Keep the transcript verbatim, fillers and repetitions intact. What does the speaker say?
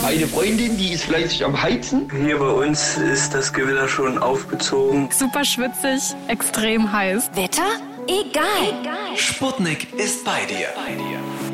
Meine Freundin, die ist fleißig am Heizen. Hier bei uns ist das Gewitter schon aufgezogen. Super schwitzig, extrem heiß. Wetter? Egal. Sputnik ist bei dir. Bei dir.